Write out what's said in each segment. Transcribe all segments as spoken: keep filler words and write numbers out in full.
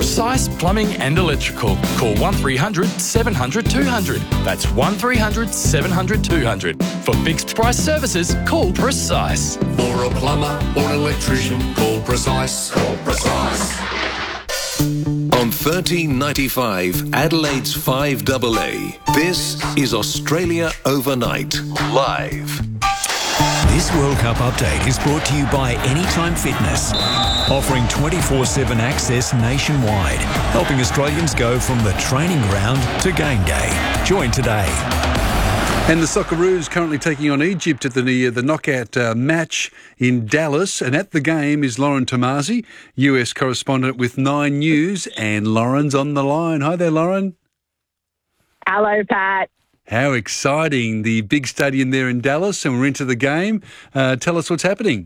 Precise Plumbing and Electrical. Call one three hundred seven hundred two hundred. That's one three hundred seven hundred two hundred. For fixed price services, call Precise. For a plumber or an electrician, call Precise. Call Precise. On thirteen ninety-five, Adelaide's five A A, this is Australia Overnight, live. This World Cup update is brought to you by Anytime Fitness, offering twenty-four seven access nationwide, helping Australians go from the training ground to game day. Join today. And the Socceroos currently taking on Egypt at the, the knockout uh, match in Dallas. And at the game is Lauren Tomasi, U S correspondent with Nine News. And Lauren's on the line. Hi there, Lauren. Hello, Pat. How exciting. The big stadium there in Dallas, and we're into the game. Uh, tell us what's happening.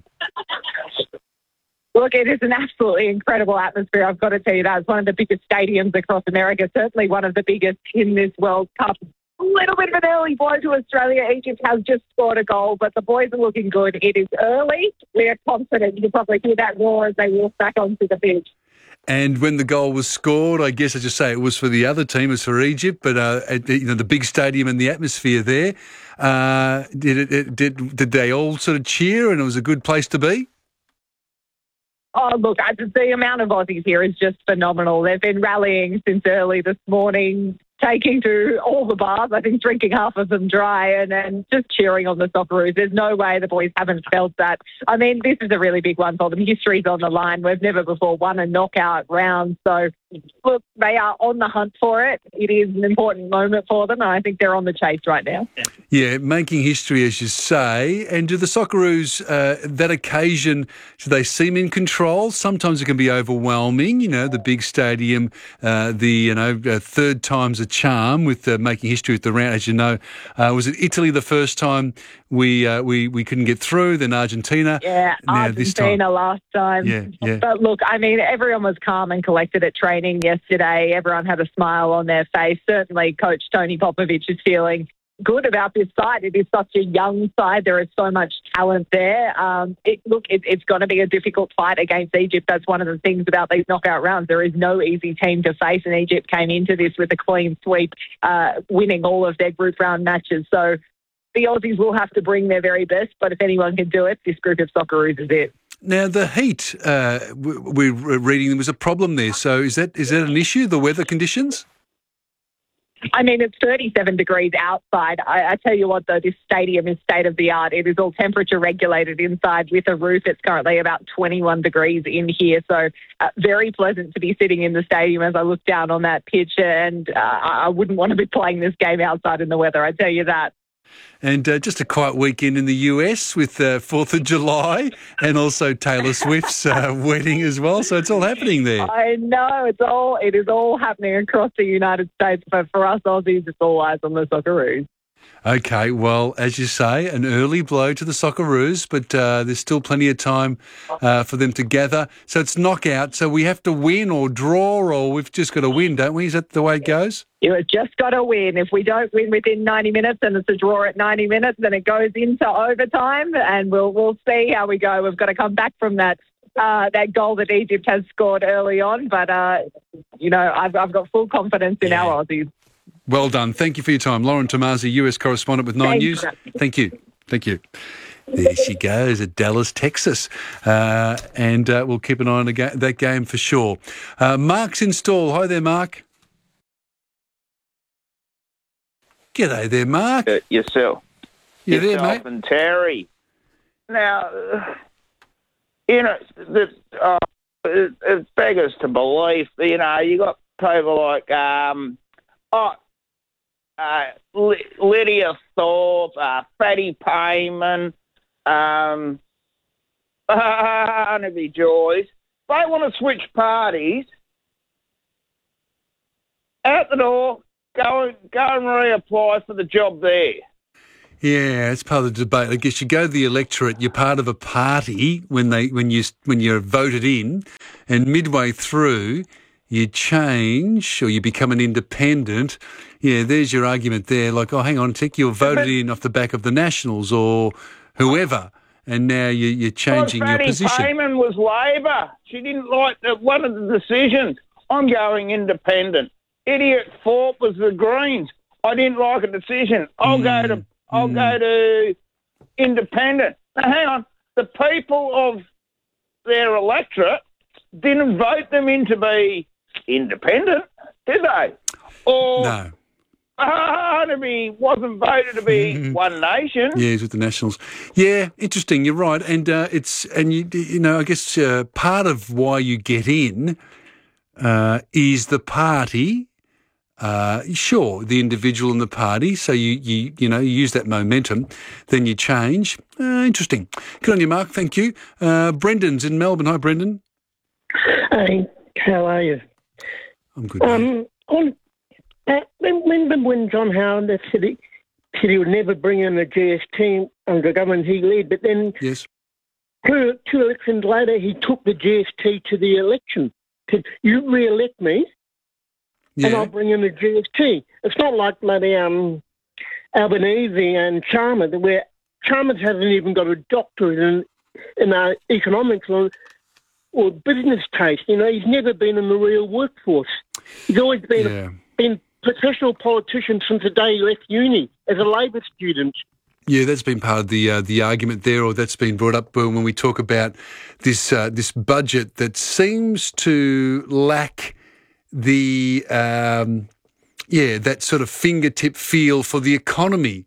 Look, it is an absolutely incredible atmosphere. I've got to tell you that. It's one of the biggest stadiums across America, certainly one of the biggest in this World Cup. A little bit of an early blow to Australia. Egypt has just scored a goal, but the boys are looking good. It is early. We are confident. You can probably hear that roar as they walk back onto the pitch. And when the goal was scored, I guess I just say it was for the other team, it was for Egypt, but uh, you know, the big stadium and the atmosphere there, uh, did it, it did did they all sort of cheer and it was a good place to be? Oh, look, the amount of Aussies here is just phenomenal. They've been rallying since early this morning, taking to all the bars, I think drinking half of them dry, and, and just cheering on the Socceroos. There's no way the boys haven't felt that. I mean, this is a really big one for them. History's on the line. We've never before won a knockout round. So, look, they are on the hunt for it. It is an important moment for them, and I think they're on the chase right now. Yeah, making history, as you say. And do the Socceroos, uh, that occasion, do they seem in control? Sometimes it can be overwhelming, you know, the big stadium, uh, the, you know, uh, third time's a charm with uh, making history with the round. As you know, uh, was it Italy the first time we uh, we we couldn't get through, then Argentina? Yeah, now Argentina this time. last time. Yeah, yeah. But look, I mean, everyone was calm and collected at training yesterday. Everyone had a smile on their face. Certainly Coach Tony Popovic is feeling good about this side. It is such a young side. There is so much talent there. Um, it, look, it, it's going to be a difficult fight against Egypt. That's one of the things about these knockout rounds. There is no easy team to face, and Egypt came into this with a clean sweep, uh, winning all of their group round matches. So the Aussies will have to bring their very best, but if anyone can do it, this group of Socceroos is it. Now, the heat, uh, we're reading there was a problem there. So is that is that an issue, the weather conditions? I mean, it's thirty-seven degrees outside. I, I tell you what, though, this stadium is state-of-the-art. It is all temperature-regulated inside with a roof. It's currently about twenty-one degrees in here, so uh, very pleasant to be sitting in the stadium as I look down on that pitch, and uh, I wouldn't want to be playing this game outside in the weather, I tell you that. And uh, just a quiet weekend in the U S with uh, fourth of July and also Taylor Swift's uh, wedding as well. So it's all happening there. I know. It's all, it is all happening across the United States. But for us Aussies, it's all eyes on the Socceroos. Okay, well, as you say, an early blow to the Socceroos, but uh, there's still plenty of time uh, for them to gather. So it's knockout. So we have to win or draw, or we've just got to win, don't we? Is that the way it goes? You've just got to win. If we don't win within ninety minutes and it's a draw at ninety minutes, then it goes into overtime, and we'll we'll see how we go. We've got to come back from that uh, that goal that Egypt has scored early on. But, uh, you know, I've, I've got full confidence in yeah. our Aussies. Well done. Thank you for your time. Lauren Tomasi, U S correspondent with Nine News. Thank you. Thank you. There she goes at Dallas, Texas. Uh, and uh, we'll keep an eye on ga- that game for sure. Uh, Mark's in stall. Hi there, Mark. G'day there, Mark. Uh, yourself. You there, yourself mate? And Terry. Now, uh, you know, the, uh, it, it beggars to believe, you know, you got people like, um, oh, uh, Lydia Thorpe, uh, Fatty Payman, um, Barnaby Joyce. They want to switch parties. Out the door, go, go and reapply for the job there. Yeah, it's part of the debate. I guess you go to the electorate, you're part of a party when they when you when you're voted in, and midway through you change or you become an independent. Yeah, there's your argument there. Like, oh, hang on a tick, you're voted in off the back of the Nationals or whoever, and now you, you're changing well, your position. Fatty Payman was Labor. She didn't like the, one of the decisions. I'm going independent. Idiot Thorpe was the Greens. I didn't like a decision. I'll mm. go to I'll mm. go to independent. Now, hang on. The people of their electorate didn't vote them in to be independent, did they? Or no. Barnaby wasn't voted to be One Nation. Yeah, he's with the Nationals. Yeah, interesting. You're right, and uh, it's and you you know I guess uh, part of why you get in uh, is the party. Uh, sure, the individual and the party. So you you you know you use that momentum, then you change. Uh, interesting. Good on you, Mark. Thank you. Uh, Brendan's in Melbourne. Hi, Brendan. Hey, how are you? I'm good. Um, on, uh, when, when John Howard said he, said he would never bring in the G S T under the government he led, but then yes, two, two elections later he took the G S T to the election. Said, you re-elect me, yeah. and I'll bring in the G S T. It's not like bloody um, Albanese and Chalmers, where Chalmers hasn't even got a doctorate in in uh, economics or, or business taste. You know, he's never been in the real workforce. He's always been yeah. been a professional politician since the day he left uni as a Labor student. Yeah, that's been part of the uh, the argument there, or that's been brought up when we talk about this uh, this budget that seems to lack the um, yeah that sort of fingertip feel for the economy,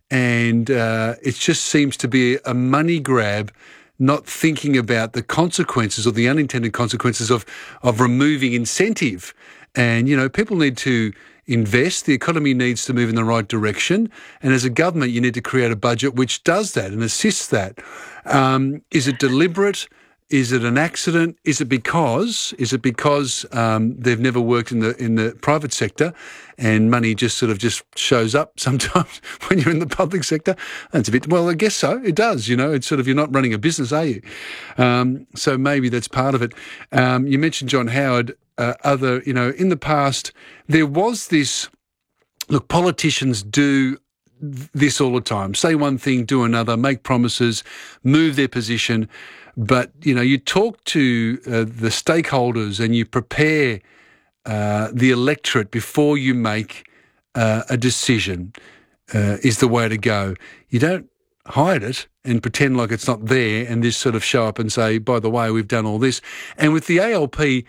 and uh, it just seems to be a money grab, not thinking about the consequences or the unintended consequences of of removing incentive. And you know, people need to invest. The economy needs to move in the right direction. And as a government, you need to create a budget which does that and assists that. Um, is it deliberate? Is it an accident? Is it because? Is it because um, they've never worked in the in the private sector, and money just sort of just shows up sometimes when you're in the public sector? That's a bit. Well, I guess so. It does. You know, it's sort of you're not running a business, are you? Um, so maybe that's part of it. Um, you mentioned John Howard. Uh, other, you know, in the past there was this. Look, politicians do this all the time. Say one thing, do another. Make promises, move their position. But, you know, you talk to uh, the stakeholders and you prepare uh, the electorate before you make uh, a decision uh, is the way to go. You don't hide it and pretend like it's not there and just sort of show up and say, by the way, we've done all this. And with the A L P,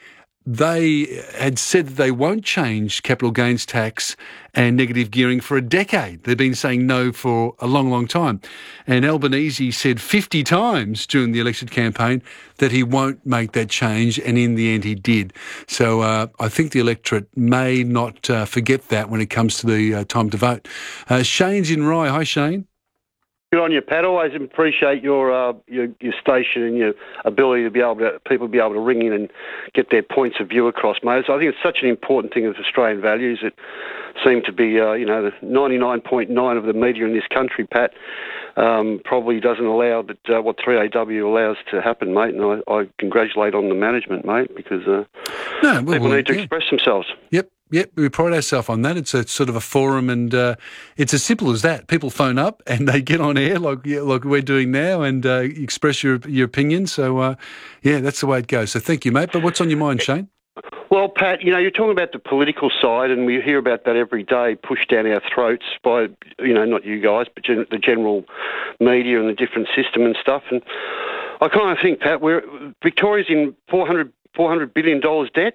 they had said that they won't change capital gains tax and negative gearing for a decade. They've been saying no for a long, long time. And Albanese said fifty times during the election campaign that he won't make that change, and in the end he did. So uh, I think the electorate may not uh, forget that when it comes to the uh, time to vote. Uh, Shane's in Rye. Hi, Shane. Good on you, Pat. Always appreciate your, uh, your your station and your ability to be able to people be able to ring in and get their points of view across, mate. So I think it's such an important thing of Australian values that seem to be, uh, you know, the ninety-nine point nine of the media in this country, Pat, um, probably doesn't allow that uh, what three A W allows to happen, mate. And I, I congratulate on the management, mate, because uh, no, well, people well, need to yeah. express themselves. Yep. Yep, we pride ourselves on that. It's a sort of a forum, and uh, it's as simple as that. People phone up and they get on air like yeah, like we're doing now, and uh, express your your opinion. So, uh, yeah, that's the way it goes. So, thank you, mate. But what's on your mind, Shane? Well, Pat, you know, you're talking about the political side, and we hear about that every day, pushed down our throats by, you know, not you guys, but gen- the general media and the different system and stuff. And I kind of think, Pat, we're Victoria's in four hundred billion dollars debt.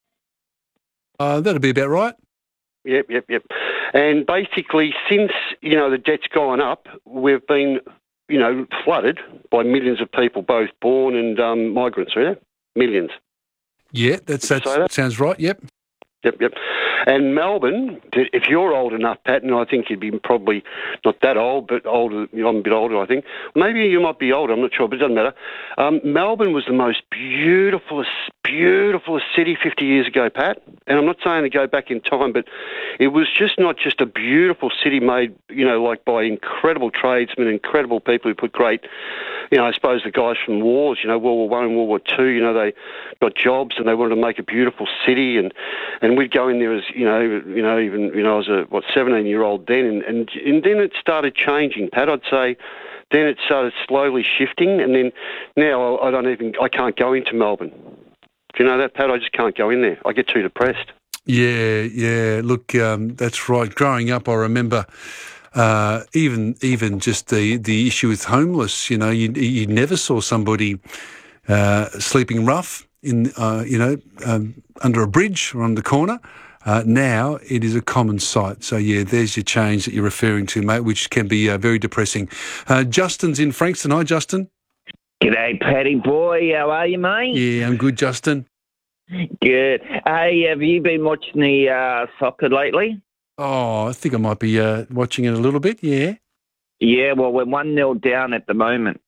Uh, that'd be about right. Yep, yep, yep. And basically, since, you know, the debt's gone up, we've been, you know, flooded by millions of people, both born and um, migrants, right? Millions. Yeah, that's, that's that? sounds right, yep. Yep, yep. And Melbourne, if you're old enough, Pat, and I think you'd be probably not that old, but older, I'm a bit older, I think. Maybe you might be older, I'm not sure, but it doesn't matter. Um, Melbourne was the most beautiful, beautiful city fifty years ago, Pat. And I'm not saying to go back in time, but it was just not just a beautiful city made, you know, like by incredible tradesmen, incredible people who put great, you know, I suppose the guys from wars, you know, World War One and World War Two, you know, they got jobs and they wanted to make a beautiful city, and, and we'd go in there as, you know, you know, even, you know, I was a, what, seventeen-year-old then, and, and, and then it started changing, Pat, I'd say. Then it started slowly shifting, and then now I don't even, I can't go into Melbourne. Do you know that, Pat? I just can't go in there. I get too depressed. Yeah, yeah. Look, um, that's right. Growing up, I remember uh, even even just the, the issue with homeless. You know, you you never saw somebody uh, sleeping rough in uh, you know um, under a bridge or on the corner. Uh, now it is a common sight. So yeah, there's your change that you're referring to, mate, which can be uh, very depressing. Uh, Justin's in Frankston. Hi, Justin. G'day, Paddy boy. How are you, mate? Yeah, I'm good, Justin. Good. Hey, have you been watching the uh, soccer lately? Oh, I think I might be uh, watching it a little bit, yeah. Yeah, well, we're one nil down at the moment.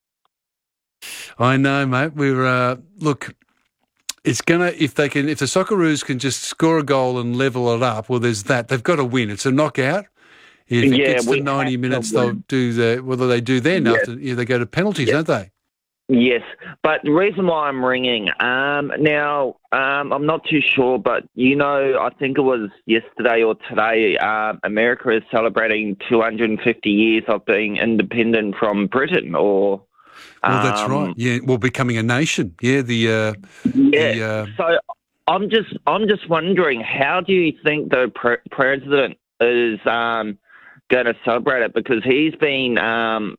I know, mate. We're, uh, look, it's going to, if they can, if the Socceroos can just score a goal and level it up, well, there's that. They've got to win. It's a knockout. If it yeah, gets to ninety minutes, they'll do the, well, they do then yeah. after yeah, they go to penalties, yeah. don't they? Yes, but the reason why I'm ringing, um, now, um, I'm not too sure, but, you know, I think it was yesterday or today, um, America is celebrating two hundred fifty years of being independent from Britain, or... Well, that's um, right. Yeah, well, becoming a nation. Yeah, the... Uh, yeah, the, uh... so I'm just I'm just wondering, how do you think the pre- president is um, going to celebrate it? Because he's been um,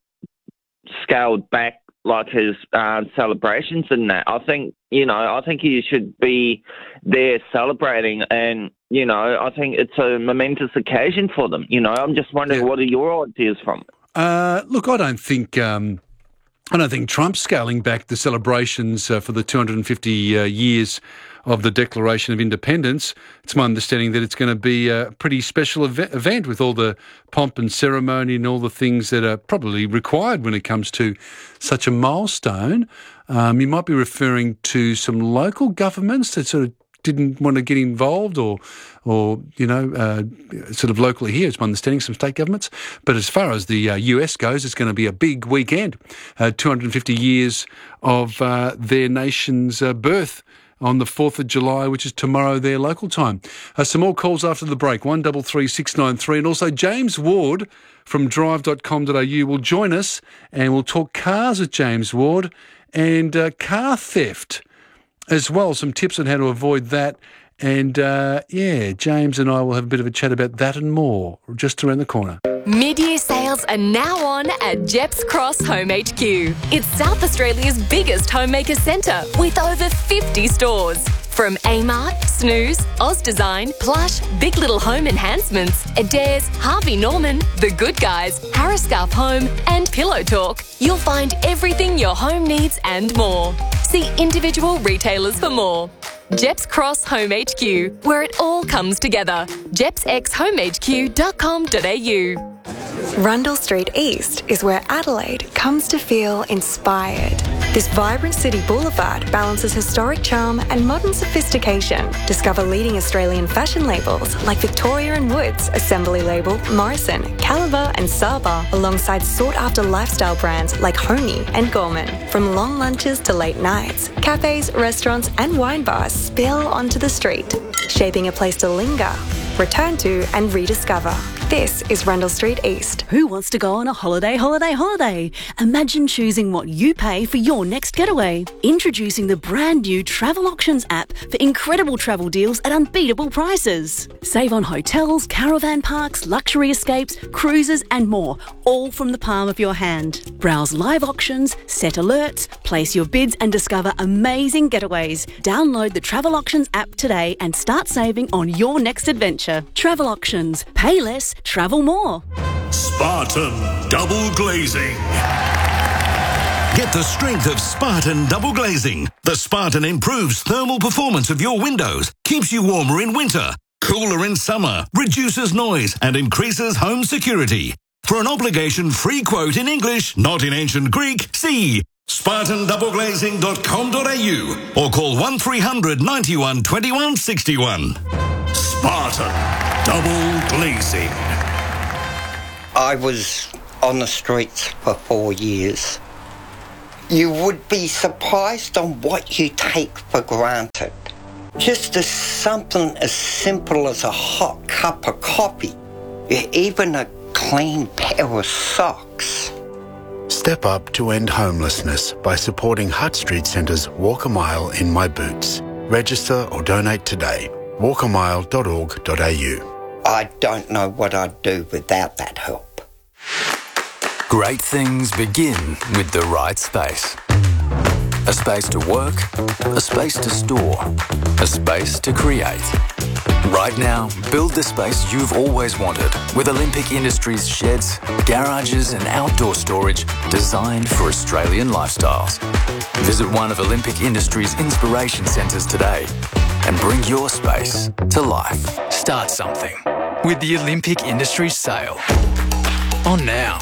scaled back, like his uh, celebrations and that. I think, you know, I think he should be there celebrating, and, you know, I think it's a momentous occasion for them. You know, I'm just wondering, yeah. what are your ideas from it? Uh, look, I don't think... Um... I don't think Trump's scaling back the celebrations uh, for the two hundred fifty uh, years of the Declaration of Independence. It's my understanding that it's going to be a pretty special ev- event with all the pomp and ceremony and all the things that are probably required when it comes to such a milestone. Um, you might be referring to some local governments that sort of didn't want to get involved, or, or you know, uh, sort of locally here, it's my understanding, some state governments. But as far as the uh, U S goes, it's going to be a big weekend. Uh, two hundred fifty years of uh, their nation's uh, birth on the fourth of July, which is tomorrow their local time. Uh, some more calls after the break, one double three six nine three. And also James Ward from drive dot com dot a u will join us, and we'll talk cars with James Ward and uh, car theft as well, some tips on how to avoid that. And, uh, yeah, James and I will have a bit of a chat about that and more just around the corner. Mid-year sales are now on at Jeps Cross Home H Q. It's South Australia's biggest homemaker centre with over fifty stores. From Amart, Snooze, Oz Design, Plush, Big Little Home Enhancements, Adairs, Harvey Norman, The Good Guys, Harriscarf Home and Pillow Talk, you'll find everything your home needs and more. See individual retailers for more. Jeps Cross Home H Q, where it all comes together. jeps x home h q dot com dot a u. Rundle Street East is where Adelaide comes to feel inspired. This vibrant city boulevard balances historic charm and modern sophistication. Discover leading Australian fashion labels like Victoria and Woods, Assembly Label, Morrison, Caliber and Saba, alongside sought-after lifestyle brands like Honey and Gorman. From long lunches to late nights, cafes, restaurants and wine bars spill onto the street, shaping a place to linger, return to and rediscover. This is Rundle Street East. Who wants to go on a holiday, holiday, holiday? Imagine choosing what you pay for your next getaway. Introducing the brand new Travel Auctions app for incredible travel deals at unbeatable prices. Save on hotels, caravan parks, luxury escapes, cruises and more, all from the palm of your hand. Browse live auctions, set alerts, place your bids and discover amazing getaways. Download the Travel Auctions app today and start saving on your next adventure. Travel Auctions. Pay less, travel more. Spartan Double Glazing. Get the strength of Spartan Double Glazing. The Spartan improves thermal performance of your windows, keeps you warmer in winter, cooler in summer, reduces noise and increases home security. For an obligation-free quote in English, not in ancient Greek, see spartan double glazing dot com dot a u or call one three hundred ninety-one twenty-one sixty-one. Spartan Double Glazing. I was on the streets for four years. You would be surprised on what you take for granted. Just as something as simple as a hot cup of coffee, even a clean pair of socks. Step up to end homelessness by supporting Hutt Street Centre's Walk a Mile in My Boots. Register or donate today. walk a mile dot org dot a u. I don't know what I'd do without that help. Great things begin with the right space. A space to work, a space to store, a space to create. Right now, build the space you've always wanted with Olympic Industries sheds, garages and outdoor storage designed for Australian lifestyles. Visit one of Olympic Industries' inspiration centres today and bring your space to life. Start something with the Olympic Industries sale. On now.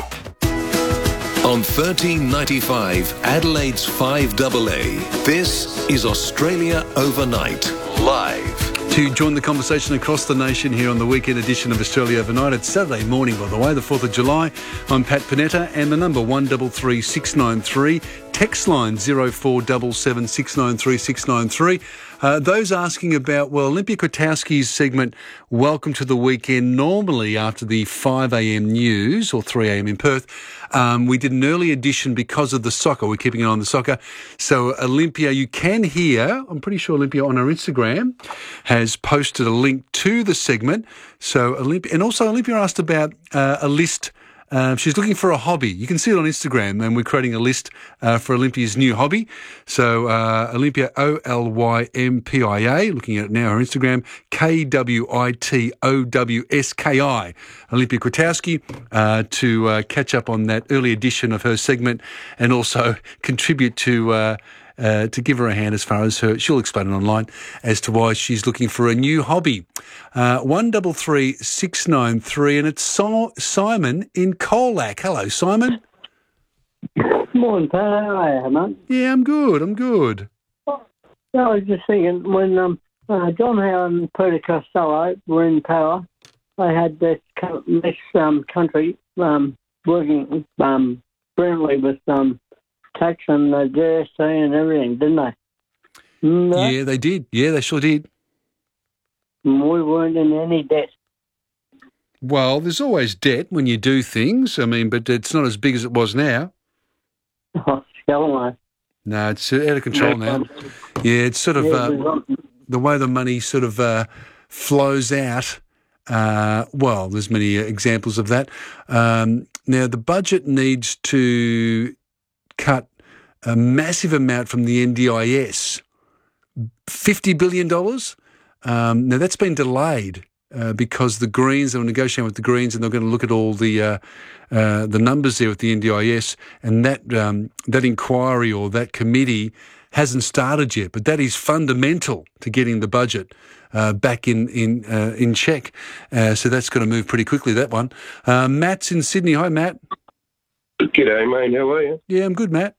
On thirteen ninety-five, Adelaide's five A A, this is Australia Overnight, live. To join the conversation across the nation here on the weekend edition of Australia Overnight. It's Saturday morning, by the way, the fourth of July. I'm Pat Panetta, and the number one three three six nine three. Text line zero four seven seven six nine three six nine three. Uh, those asking about, well, Olympia Kwiatkowski's segment, Welcome to the Weekend, normally after the five a m news, or three a m in Perth, um, we did an early edition because of the soccer. We're keeping it on the soccer. So, Olympia, you can hear, I'm pretty sure Olympia on her Instagram has posted a link to the segment. So, Olympia, and also Olympia asked about uh, a list. Uh, she's looking for a hobby. You can see it on Instagram, and we're creating a list uh, for Olympia's new hobby. So uh, Olympia, O L Y M P I A, looking at it now, her Instagram, K W I T O W S K I, Olympia Kwiatkowski, uh, to uh, catch up on that early edition of her segment and also contribute to... Uh, Uh, to give her a hand as far as her, she'll explain it online as to why she's looking for a new hobby. Uh, one double three six nine three, and it's so- Simon in Colac. Hello, Simon. Morning, Pat. How are you, mate? Yeah, I'm good. I'm good. I was just thinking when um, uh, John Howard and Peter Costello were in power, they had this co- this um, country um, working um, brilliantly with um. tax and the G S T and everything, didn't they? Mm, yeah, they did. Yeah, they sure did. We weren't in any debt. Well, there's always debt when you do things. I mean, but it's not as big as it was now. Oh, hell no, it's out of control now. Yeah, it's sort of uh, the way the money sort of uh, flows out. Uh, well, there's many examples of that. Um, now, the budget needs to cut a massive amount from the N D I S, fifty billion dollars. Um, now, that's been delayed uh, because the Greens, they were negotiating with the Greens and they're going to look at all the uh, uh, the numbers there with the N D I S, and that um, that inquiry or that committee hasn't started yet, but that is fundamental to getting the budget uh, back in in uh, in check. Uh, so that's going to move pretty quickly, that one. Uh, Matt's in Sydney. Hi, Matt. G'day, mate. How are you? Yeah, I'm good, Matt.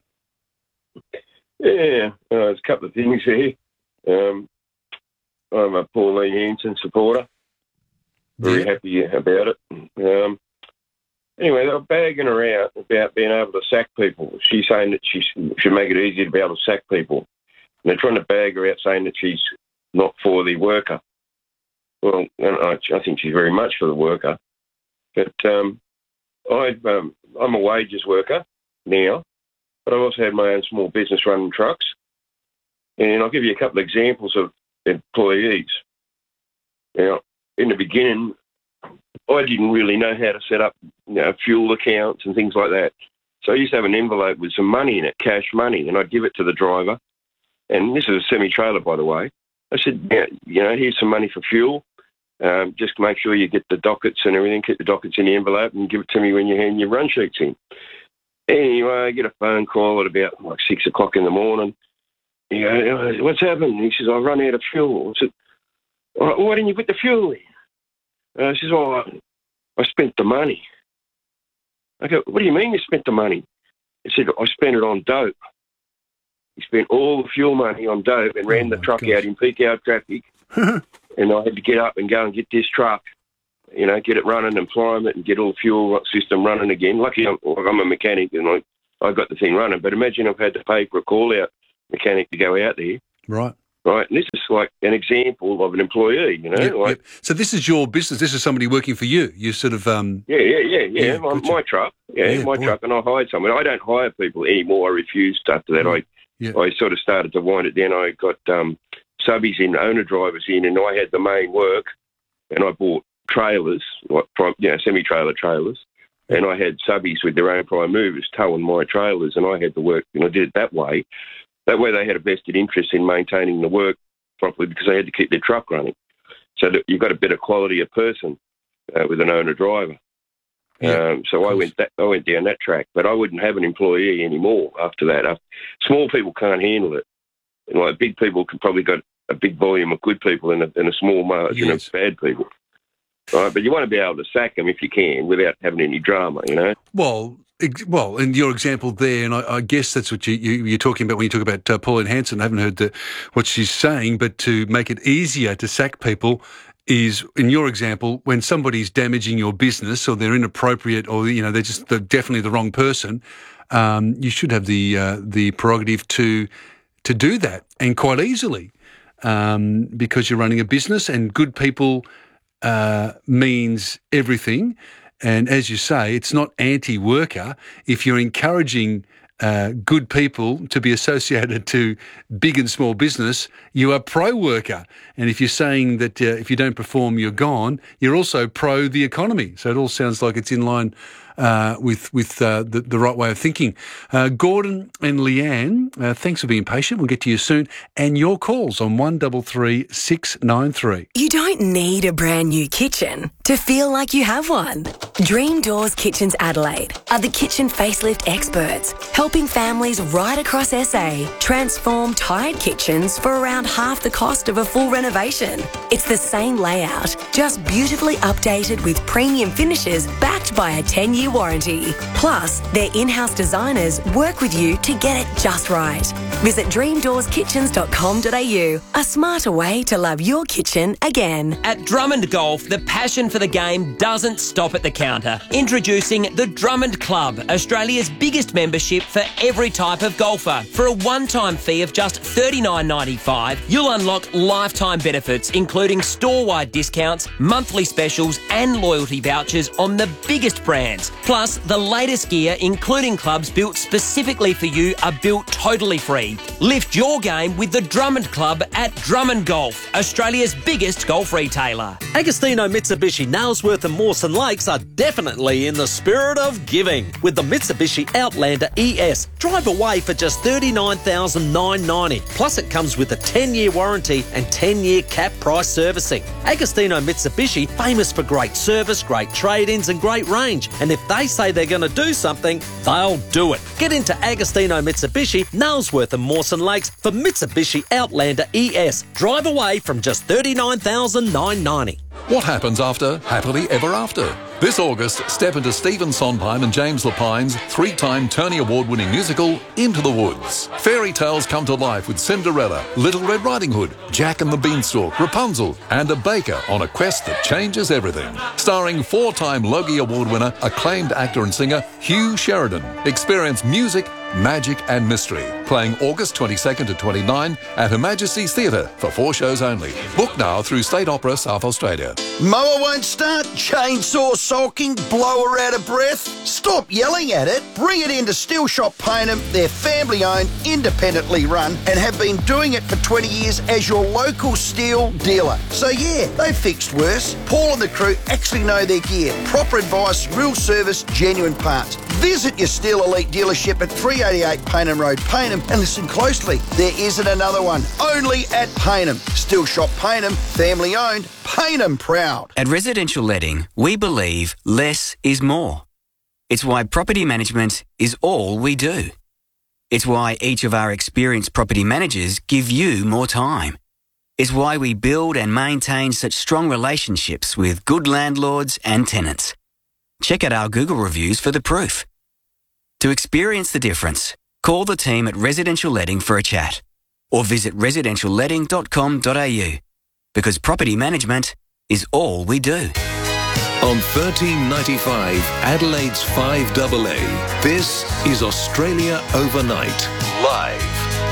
Yeah, uh, there's a couple of things here. Um, I'm a Pauline Hanson supporter. Very yeah. happy about it. Um, anyway, they were bagging her out about being able to sack people. She's saying that she should make it easier to be able to sack people. And they're trying to bag her out saying that she's not for the worker. Well, I, I think she's very much for the worker. But um, I've... Um, I'm a wages worker now, but I also have my own small business running trucks. And I'll give you a couple of examples of employees. Now, in the beginning, I didn't really know how to set up, you know, fuel accounts and things like that. So I used to have an envelope with some money in it, cash money, and I'd give it to the driver. And this is a semi-trailer, by the way. I said, yeah, you know, here's some money for fuel. Um, just make sure you get the dockets and everything, keep the dockets in the envelope and give it to me when you hand your run sheets in. Anyway, I get a phone call at about like six o'clock in the morning. You know, what's happened? He says, I've run out of fuel. I said, well, why didn't you put the fuel in? Uh, he says, oh, I, I spent the money. I go, what do you mean you spent the money? He said, I spent it on dope. He spent all the fuel money on dope and ran oh the truck gosh. out in peak hour traffic. And I had to get up and go and get this truck, you know, get it running and prime it and get all the fuel system running again. Lucky I'm, I'm a mechanic and I, I got the thing running. But imagine I've had to pay for a call-out mechanic to go out there. Right. Right. And this is like an example of an employee, you know. Yep, like, yep. So this is your business. This is somebody working for you. You sort of... Um, yeah, yeah, yeah, yeah. yeah my, gotcha. my truck. Yeah, yeah my boy. truck. And I hired someone. I don't hire people anymore. I refused after that. I, yeah. I sort of started to wind it down. I got... Um, subbies in, owner drivers in, and I had the main work, and I bought trailers, like you know, semi-trailer trailers, and I had subbies with their own prime movers towing my trailers, and I had to work, and I did it that way. That way they had a vested interest in maintaining the work properly because they had to keep their truck running. So that you've got a better quality of person uh, with an owner driver. Yeah, um, so I went that I went down that track, but I wouldn't have an employee anymore after that. Uh, small people can't handle it. And like big people can probably got a big volume of good people and a, and a small margin yes. of bad people. Right, but you want to be able to sack them if you can without having any drama, you know. Well, ex- well, and your example there, and I, I guess that's what you, you, you're talking about when you talk about uh, Pauline Hanson. I haven't heard the, what she's saying, but to make it easier to sack people is, in your example, when somebody's damaging your business or they're inappropriate or, you know, they're just they're definitely the wrong person, um, you should have the uh, the prerogative to to do that, and quite easily, um, because you're running a business and good people uh, means everything. And as you say, it's not anti-worker. If you're encouraging Uh, good people to be associated to big and small business, you are pro-worker. And if you're saying that uh, if you don't perform, you're gone, you're also pro the economy. So it all sounds like it's in line uh, with with uh, the, the right way of thinking. Uh, Gordon and Leanne, uh, thanks for being patient. We'll get to you soon. And your calls on one three three, six nine three. You don't need a brand new kitchen to feel like you have one. Dream Doors Kitchens Adelaide are the kitchen facelift experts, helping families right across S A transform tired kitchens for around half the cost of a full renovation. It's the same layout, just beautifully updated with premium finishes backed by a ten-year warranty. Plus, their in-house designers work with you to get it just right. Visit dream doors kitchens dot com dot a u, a smarter way to love your kitchen again. At Drummond Golf, the passion for the game doesn't stop at the counter. Introducing the Drummond Club, Australia's biggest membership for every type of golfer. For a one-time fee of just thirty-nine ninety-five, you'll unlock lifetime benefits, including store-wide discounts, monthly specials and loyalty vouchers on the biggest brands. Plus, the latest gear, including clubs built specifically for you, are built totally free. Lift your game with the Drummond Club at Drummond Golf, Australia's biggest golf retailer. Agostino Mitsubishi Nailsworth and Mawson Lakes are definitely in the spirit of giving. With the Mitsubishi Outlander E S, drive away for just thirty-nine thousand nine hundred ninety dollars. Plus it comes with a ten-year warranty and ten-year cap price servicing. Agostino Mitsubishi, famous for great service, great trade-ins and great range. And if they say they're going to do something, they'll do it. Get into Agostino Mitsubishi, Nailsworth and Mawson Lakes for Mitsubishi Outlander E S. Drive away from just thirty-nine thousand nine hundred ninety dollars. What happens after Happily Ever After? This August, step into Stephen Sondheim and James Lapine's three-time Tony Award-winning musical, Into the Woods. Fairy tales come to life with Cinderella, Little Red Riding Hood, Jack and the Beanstalk, Rapunzel, and a baker on a quest that changes everything. Starring four-time Logie Award winner, acclaimed actor and singer Hugh Sheridan. Experience music, magic and mystery. Playing August twenty-second to twenty-ninth at Her Majesty's Theatre for four shows only. Book now through State Opera South Australia. Mower won't start? Chainsaw sulking? Blower out of breath? Stop yelling at it. Bring it into Steel Shop Payneham. They're family owned, independently run, and have been doing it for twenty years as your local steel dealer. So yeah, they've fixed worse. Paul and the crew actually know their gear. Proper advice, real service, genuine parts. Visit your Steel Elite dealership at three eighty-eight Payneham Road, Payneham, and listen closely. There isn't another one. Only at Payneham. Steel Shop Payneham, family owned, Payneham proud. At Residential Letting, we believe less is more. It's why property management is all we do. It's why each of our experienced property managers give you more time. It's why we build and maintain such strong relationships with good landlords and tenants. Check out our Google reviews for the proof. To experience the difference, call the team at Residential Letting for a chat or visit residential letting dot com dot a u because property management is all we do. On thirteen ninety-five, Adelaide's five A A, this is Australia Overnight, live.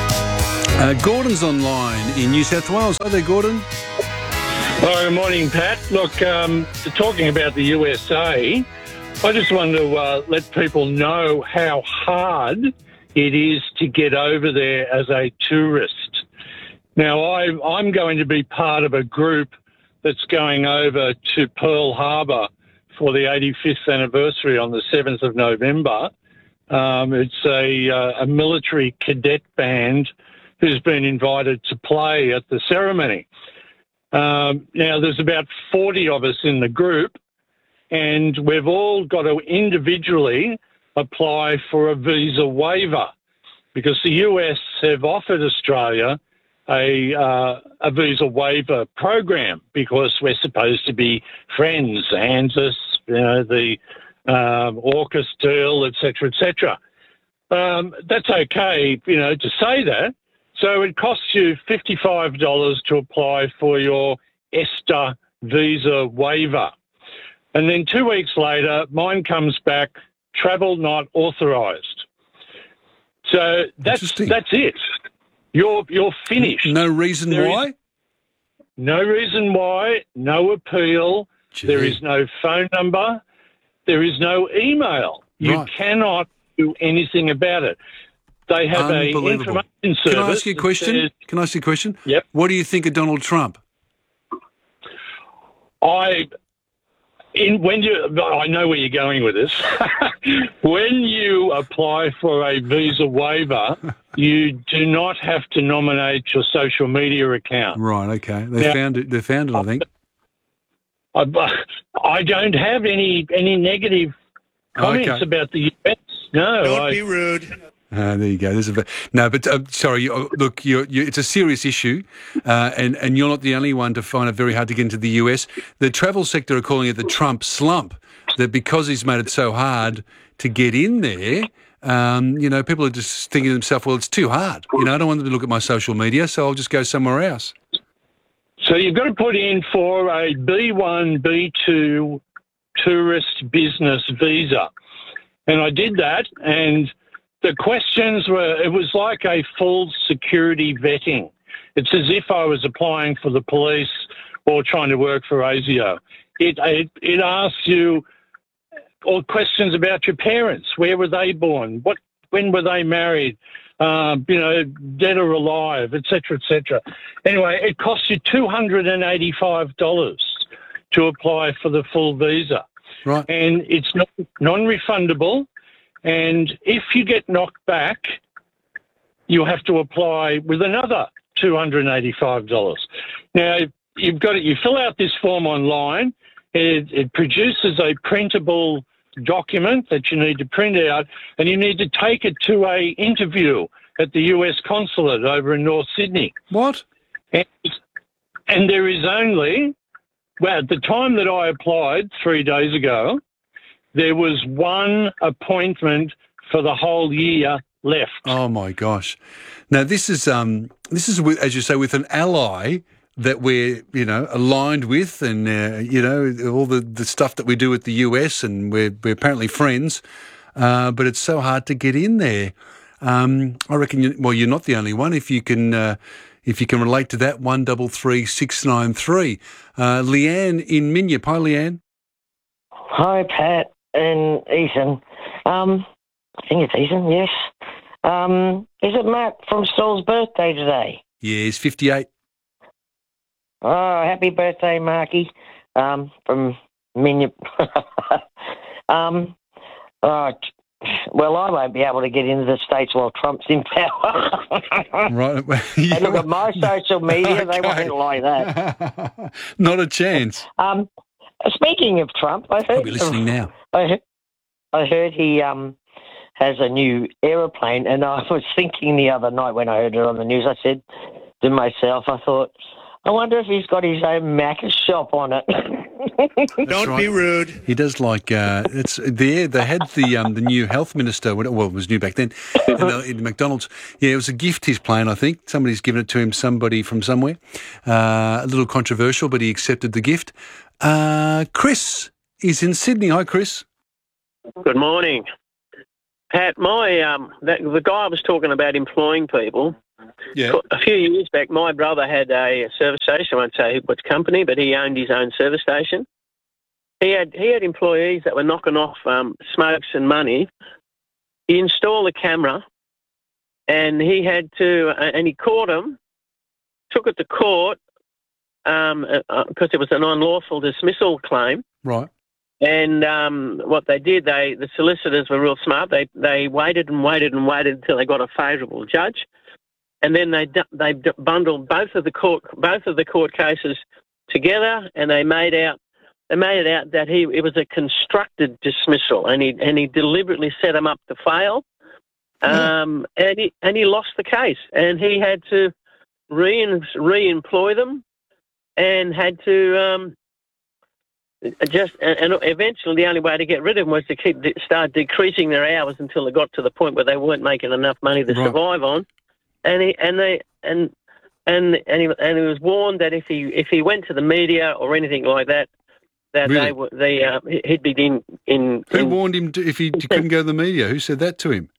Uh, Gordon's online in New South Wales. Hi there, Gordon. Oh, good morning, Pat. Look, um, talking about the U S A, I just want to uh, let people know how hard it is to get over there as a tourist. Now, I, I'm going to be part of a group that's going over to Pearl Harbor for the eighty-fifth anniversary on the seventh of November. Um, it's a, uh, a military cadet band who's been invited to play at the ceremony. Um, now, there's about forty of us in the group, and we've all got to individually apply for a visa waiver because the U S have offered Australia a, uh, a visa waiver program because we're supposed to be friends, ANZUS, you know, the um, AUKUS deal, et cetera, et cetera. Um, that's okay, you know, to say that. So it costs you fifty-five dollars to apply for your ESTA visa waiver. And then two weeks later, mine comes back, travel not authorised. So that's that's it. You're you're finished. No reason There why? is no reason why, no appeal. Gee. There is no phone number. There is no email. You Right. cannot do anything about it. They have a Unbelievable. information service. Can I ask you a that question? says- Can I ask you a question? Yep. What do you think of Donald Trump? I, in when you, I know where you're going with this. When you apply for a visa waiver, you do not have to nominate your social media account. Right. Okay. They Now- found it. They found it. I think. I, I don't have any any negative comments Okay. about the U S. No, Don't I, be rude. Uh, there you go. There's a no, but uh, sorry. You, look, you're, you it's a serious issue, uh, and and you're not the only one to find it very hard to get into the U S. The travel sector are calling it the Trump slump. That because he's made it so hard to get in there, um, you know, people are just thinking to themselves, well, it's too hard. You know, I don't want them to look at my social media, so I'll just go somewhere else. So you've got to put in for a B one, B two tourist business visa. And I did that, and the questions were, it was like a full security vetting. It's as if I was applying for the police or trying to work for ASIO. It, it, it asks you all questions about your parents. Where were they born? What, when were they married? Um, you know, dead or alive, et cetera, et cetera. Anyway, it costs you two hundred eighty-five dollars to apply for the full visa. Right. And it's not non-refundable. And if you get knocked back, you'll have to apply with another two hundred eighty-five dollars. Now, you've got it. You fill out this form online. It, it produces a printable document that you need to print out, and you need to take it to a interview at the U S consulate over in North Sydney. What? And, and there is only, well, at the time that I applied three days ago, there was one appointment for the whole year left. Oh my gosh! Now this is um this is with, as you say, with an ally that we're, you know, aligned with, and uh, you know, all the, the stuff that we do with the U S, and we're we're apparently friends, uh, but it's so hard to get in there. Um, I reckon. You, well, you're not the only one. If you can, uh, if you can relate to that, one double three six nine three. Uh, Leanne in Minyip. Hi, Leanne. Hi, Pat and Ethan. Um, I think it's Ethan. Yes. Um, is it Matt from Saul's birthday today? Yeah, he's fifty-eight. Oh, happy birthday, Marky, um, from Minyip. um, oh, well, I won't be able to get into the States while Trump's in power. Right. And look at my social media, they Okay. won't like that. Not a chance. Um, speaking of Trump, I heard... I'll be listening now. I heard, I heard he um, has a new aeroplane, and I was thinking the other night when I heard it on the news, I said to myself, I thought, I wonder if he's got his own Macca's shop on it. Don't right. be rude. He does like uh, it's there. They had the um, the new health minister. Well, it was new back then. in, the, in McDonald's. Yeah, it was a gift he's playing. I think somebody's given it to him. Somebody from somewhere. Uh, a little controversial, but he accepted the gift. Uh, Chris is in Sydney. Hi, Chris. Good morning, Pat. My um, that, the guy I was talking about employing people. Yeah. A few years back, my brother had a service station. I won't say which company, but he owned his own service station. He had he had employees that were knocking off um, smokes and money. He installed a camera, and he had to, uh, and he caught them took it to court because um, uh, it was an unlawful dismissal claim. Right. And um, what they did, they the solicitors were real smart. They they waited and waited and waited until they got a favourable judge, and then they they bundled both of the court both of the court cases together, and they made out they made it out that he it was a constructed dismissal, and he and he deliberately set him up to fail, um, yeah. and he and he lost the case, and he had to re re-employ them, and had to. Um, Just and eventually, the only way to get rid of them was to keep start decreasing their hours until they got to the point where they weren't making enough money to Right. survive on. And he and they and and and he, and he was warned that if he if he went to the media or anything like that, that Really? they were they uh, he'd be in in. Who in, warned him to, if he couldn't go to the media? Who said that to him?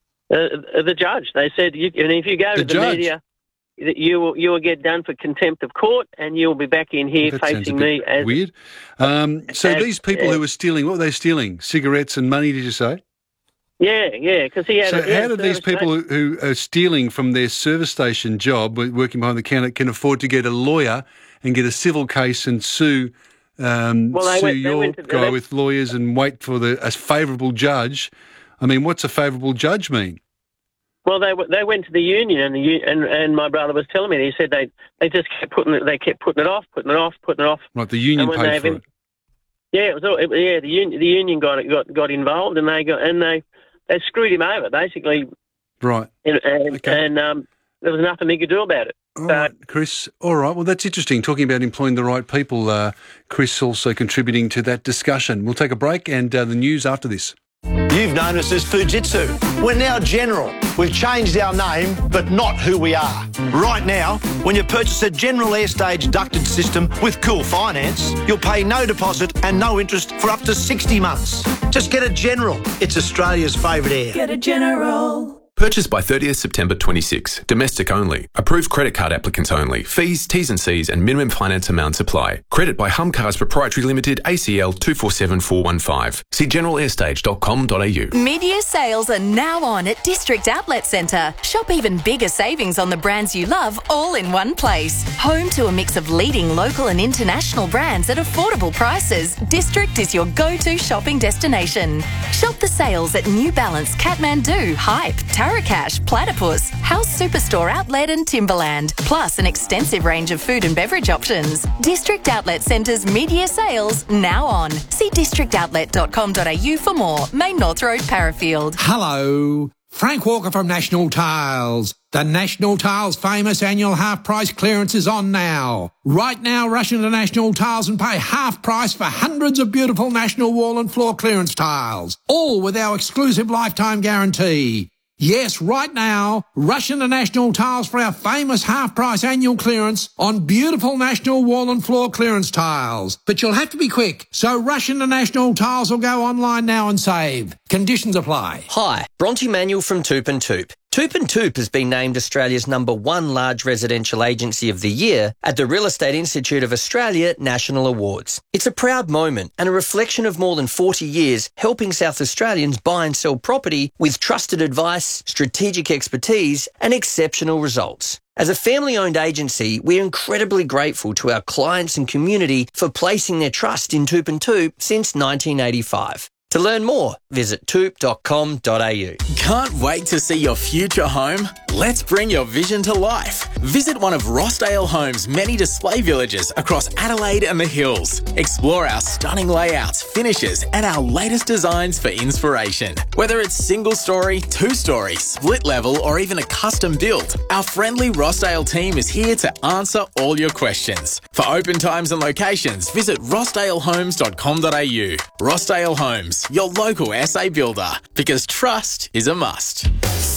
uh, the judge? They said, you, and if you go The to the judge? media, that you will you will get done for contempt of court, and you'll be back in here That sounds a facing bit me as weird. Um, so as- these people uh, who were stealing, what were they stealing? Cigarettes and money, did you say? Yeah, yeah, because he had. So he had how a did these service people who, who are stealing from their service station job, working behind the counter, can afford to get a lawyer and get a civil case and sue um, Well, they sue went- they your went to- guy they- with lawyers and wait for the a favourable judge? I mean, what's a favourable judge mean? Well, they w- they went to the union, and the u- and and my brother was telling me. He said they they just kept putting it, they kept putting it off, putting it off, putting it off. Right, the union And when paid they- for it. Yeah, it was all, it, yeah. The union the union got got got involved, and they got and they they screwed him over basically, Right. and and, and um, there was nothing he could do about it. All right, Chris. All right. Well, that's interesting. Talking about employing the right people. Uh, Chris also contributing to that discussion. We'll take a break and uh, the news after this. You've known us as Fujitsu. We're now General. We've changed our name, but not who we are. Right now, when you purchase a General Airstage ducted system with Cool Finance, you'll pay no deposit and no interest for up to sixty months. Just get a General. It's Australia's favourite air. Get a General. Purchased by thirtieth September twenty-six. Domestic only. Approved credit card applicants only. Fees, T's and C's and minimum finance amounts apply. Credit by Humcars Proprietary Limited, A C L two four seven four one five. See general airstage dot com dot a u. Mid-year sales are now on at District Outlet Centre. Shop even bigger savings on the brands you love all in one place. Home to a mix of leading local and international brands at affordable prices, District is your go-to shopping destination. Shop the sales at New Balance, Kathmandu, Hype, Tarakash, Platypus, House Superstore Outlet and Timberland, plus an extensive range of food and beverage options. District Outlet Centre's mid-year sales now on. See district outlet dot com dot a u for more. Main North Road, Parafield. Hello, Frank Walker from National Tiles. The National Tiles famous annual half price clearance is on now. Right now, rush into National Tiles and pay half price for hundreds of beautiful National wall and floor clearance tiles, all with our exclusive lifetime guarantee. Yes, right now, rush into National Tiles for our famous half-price annual clearance on beautiful National wall and floor clearance tiles. But you'll have to be quick, so rush into National Tiles or go online now and save. Conditions apply. Hi, Bronte Manuel from Toop and Toop. Toop and Toop has been named Australia's number one large residential agency of the year at the Real Estate Institute of Australia National Awards. It's a proud moment and a reflection of more than forty years helping South Australians buy and sell property with trusted advice, strategic expertise and exceptional results. As a family-owned agency, we're incredibly grateful to our clients and community for placing their trust in Toop and Toop since nineteen eighty-five. To learn more, visit toop dot com dot a u. Can't wait to see your future home? Let's bring your vision to life. Visit one of Rossdale Homes' many display villages across Adelaide and the Hills. Explore our stunning layouts, finishes, and our latest designs for inspiration. Whether it's single story, two story, split level, or even a custom build, our friendly Rossdale team is here to answer all your questions. For open times and locations, visit rossdale homes dot com dot a u. Rossdale Homes, your local S A builder, because trust is a must.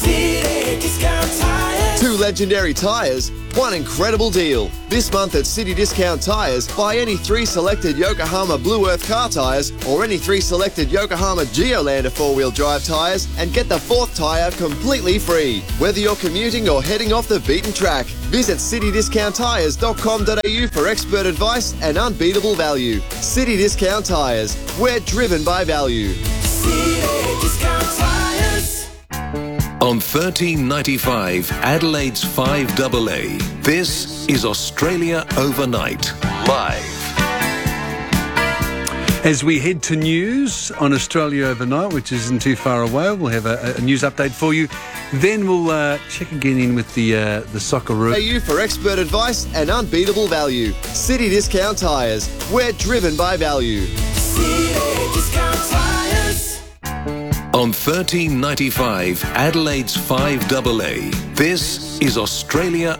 City Discount Tires. Two legendary tyres, one incredible deal. This month at City Discount Tyres, buy any three selected Yokohama Blue Earth car tyres or any three selected Yokohama Geolander four-wheel drive tyres and get the fourth tyre completely free. Whether you're commuting or heading off the beaten track, visit city discount tyres dot com dot a u for expert advice and unbeatable value. City Discount Tyres, we're driven by value. City Discount Tires. On thirteen ninety-five, Adelaide's five A A. This is Australia Overnight, live. As we head to news on Australia Overnight, which isn't too far away, we'll have a, a news update for you. Then we'll uh, check again in with the uh, the Socceroo. A U for expert advice and unbeatable value. City Discount Tyres. We're driven by value. City Discount Tyres. On thirteen ninety-five, Adelaide's five A A. This is Australia